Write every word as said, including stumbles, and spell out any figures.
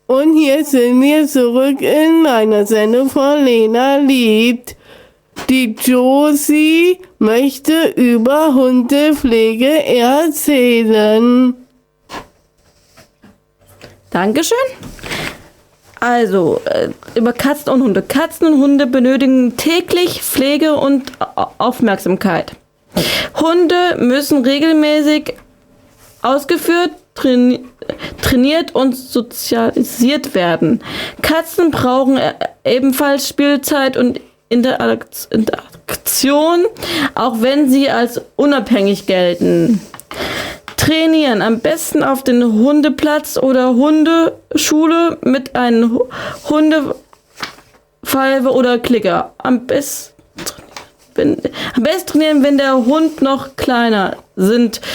Und hier sind wir zurück in meiner Sendung von Lena liebt. Die Josie möchte über Hundepflege erzählen. Dankeschön. Also, äh, über Katzen und Hunde. Katzen und Hunde benötigen täglich Pflege und Aufmerksamkeit. Hunde müssen regelmäßig ausgeführt, traini- trainiert und sozialisiert werden. Katzen brauchen ebenfalls Spielzeit und Interaktion, auch wenn sie als unabhängig gelten. Trainieren am besten auf den Hundeplatz oder Hundeschule mit einem Hundepfeife oder Klicker. Am besten, wenn, am besten trainieren, wenn der Hund noch kleiner sind.